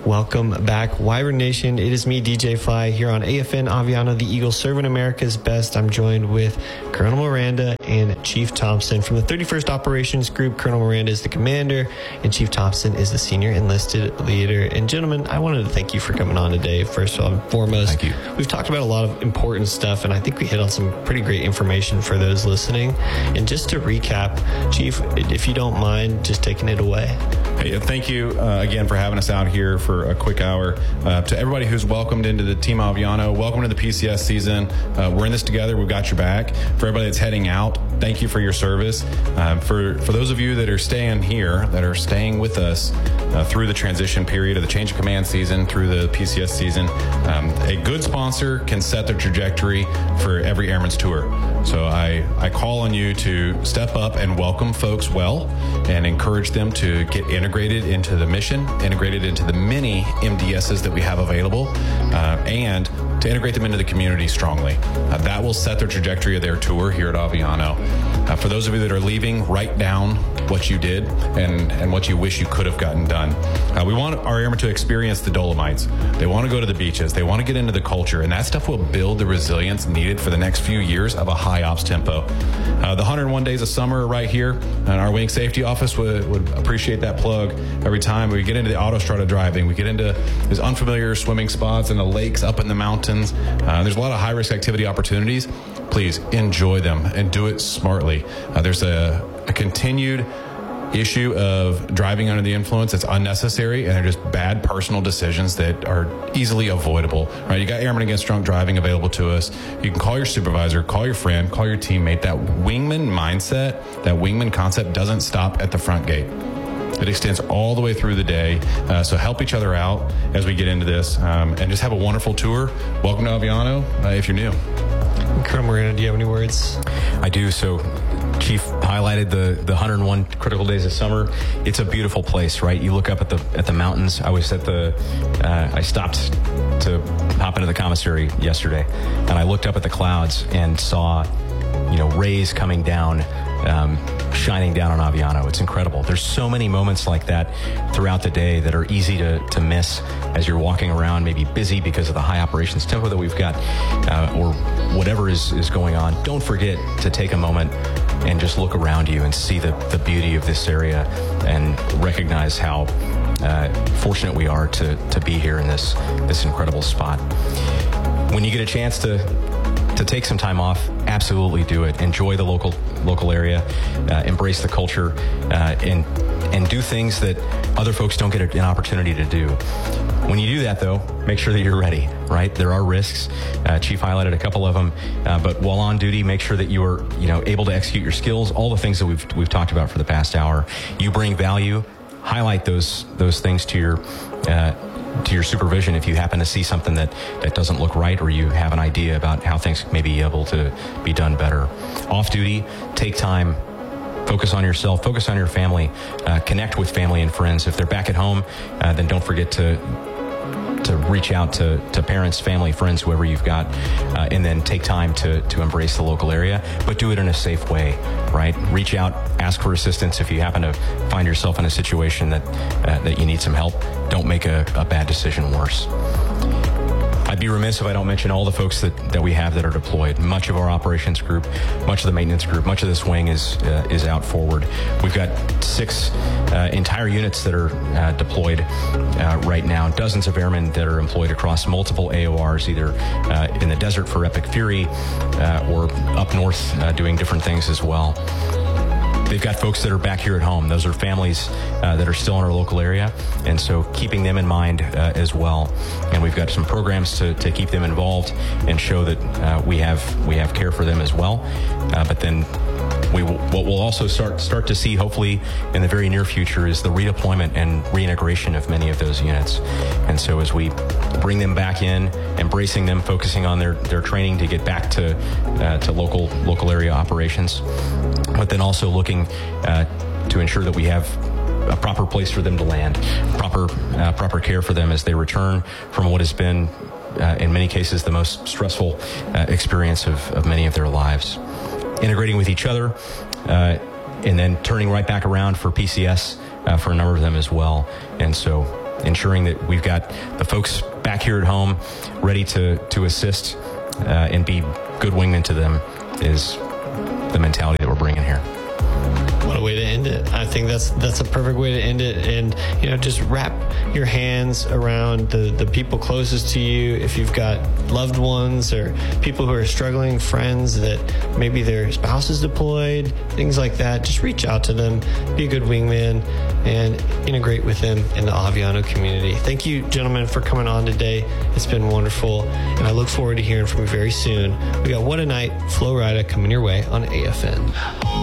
Welcome back, Wyvern Nation. It is me, DJ Fly, here on AFN Aviano, the Eagle serving America's best. I'm joined with Colonel Miranda and Chief Thompson from the 31st Operations Group. Colonel Miranda is the commander, and Chief Thompson is the senior enlisted leader. And gentlemen, I wanted to thank you for coming on today, first and foremost. Thank you. We've talked about a lot of important stuff, and I think we hit on some pretty great information for those listening. And just to recap, Chief, if you don't mind just taking it away. Hey, thank you again for having us out here for a quick hour. To everybody who's welcomed into the Team Aviano, welcome to the PCS season. We're in this together. We've got your back. For everybody that's heading out, thank you for your service. For those of you that are staying here, that are staying with us through the transition period of the change of command season, through the PCS season, a good sponsor can set the trajectory for every airman's tour. So I call on you to step up and welcome folks well and encourage them to get integrated into the mission, integrated into the many MDSs that we have available, and to integrate them into the community strongly. That will set the trajectory of their tour here at Aviano. For those of you that are leaving, write down what you did and what you wish you could have gotten done. We want our airmen to experience the Dolomites. They want to go to the beaches. They want to get into the culture, and that stuff will build the resilience needed for the next few years of a high ops tempo. The 101 days of summer right here, and our wing safety office would appreciate that plug every time we get into the autostrada driving. We get into these unfamiliar swimming spots and the lakes up in the mountains. There's a lot of high-risk activity opportunities. Please enjoy them and do it smartly. There's a continued issue of driving under the influence that's unnecessary, and they're just bad personal decisions that are easily avoidable. Right? You got Airmen Against Drunk Driving available to us. You can call your supervisor, call your friend, call your teammate. That wingman mindset, that wingman concept doesn't stop at the front gate. It extends all the way through the day. So help each other out as we get into this, and just have a wonderful tour. Welcome to Aviano if you're new. Colonel Miranda, do you have any words? I do. So Chief highlighted the 101 critical days of summer. It's a beautiful place, right? You look up at the mountains. I was at I stopped to hop into the commissary yesterday, and I looked up at the clouds and saw, rays coming down, shining down on Aviano. It's incredible. There's so many moments like that throughout the day that are easy to miss as you're walking around, maybe busy because of the high operations tempo that we've got, or whatever is going on. Don't forget to take a moment and just look around you and see the beauty of this area and recognize how fortunate we are to be here in this incredible spot. When you get a chance to take some time off, absolutely do it. Enjoy the local area, embrace the culture, and do things that other folks don't get an opportunity to do. When you do that, though, make sure that you're ready, right? There are risks. Chief highlighted a couple of them, but while on duty, make sure that you are, able to execute your skills. All the things that we've talked about for the past hour. You bring value. Highlight those things to your supervision if you happen to see something that doesn't look right, or you have an idea about how things may be able to be done better. Off duty, take time. Focus on yourself, focus on your family, connect with family and friends. If they're back at home, then don't forget to reach out to parents, family, friends, whoever you've got, and then take time to embrace the local area, but do it in a safe way, right? Reach out, ask for assistance if you happen to find yourself in a situation that you need some help. Don't make a bad decision worse. I'd be remiss if I don't mention all the folks that we have that are deployed. Much of our operations group, much of the maintenance group, much of this wing is out forward. We've got 6 entire units that are deployed right now. Dozens of airmen that are employed across multiple AORs, either in the desert for Epic Fury or up north doing different things as well. They've got folks that are back here at home. Those are families that are still in our local area, and so keeping them in mind as well. And we've got some programs to keep them involved and show that we have care for them as well. But then what we'll also start to see, hopefully in the very near future, is the redeployment and reintegration of many of those units. And so as we bring them back in, embracing them, focusing on their training to get back to local area operations, but then also looking to ensure that we have a proper place for them to land, proper care for them as they return from what has been, in many cases, the most stressful experience of many of their lives. Integrating with each other, and then turning right back around for PCS for a number of them as well. And so ensuring that we've got the folks back here at home ready to assist and be good wingmen to them is the mentality that we're bringing here. What a way to end it. I think that's a perfect way to end it. And, just wrap your hands around the people closest to you. If you've got loved ones or people who are struggling, friends that maybe their spouse is deployed, things like that, just reach out to them, be a good wingman, and integrate with them in the Aviano community. Thank you, gentlemen, for coming on today. It's been wonderful, and I look forward to hearing from you very soon. We got What a Night, Flo Rida coming your way on AFN.